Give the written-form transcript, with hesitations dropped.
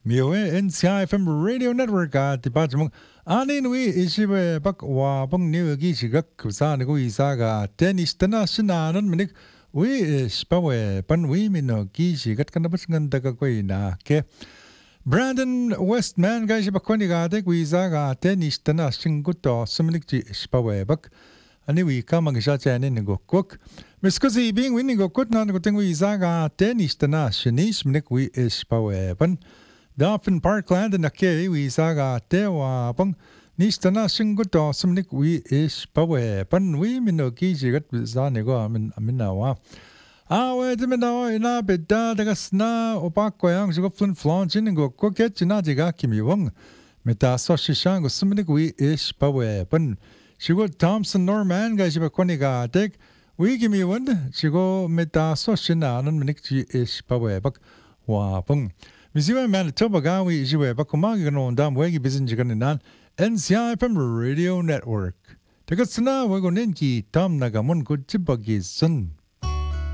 미오의 NCIFM Radio Network 디바지몽 아닌위 이시베 박와 봉니기 지각 급사니고 이사가 데니스타나 신나는 미닉 위 스파웨 반위 미노기 지각 간다버스간다가 거이나 게 Brandon Westman 가이시 박코니가 데 위사가 데니스타나 신구도 스미닉지 스파웨 박 아니 위카 망샤자네 니고콕 미스코지 빙 위니고콕 나니고 땡 위사가 데니스타나 신이스 미닉 위 스파웨 반 Dolphin Parkland na ke wi saga te wa bang nistana singuto sumnik wi is pawe pan wi minoki jigat za ne go amin na wa we de na ina bedda daga sna opa ko yang jigo flun flon jin go ko ke jina jiga kimi wong meta so shishang go sumnik wi is pawe pan jigo Thompson Norman ga jiba koni ga tek wi kimi won jigo meta so shina nan minik ji is pawe bak wa bang Miziwa Manitoba Gawi Ijiwe Bakumagi no Dam Wegi Bizinjiganinan NCIFM Radio Network. Tagatsana Wagoninki Tam Nagamun Kutibagi Sun.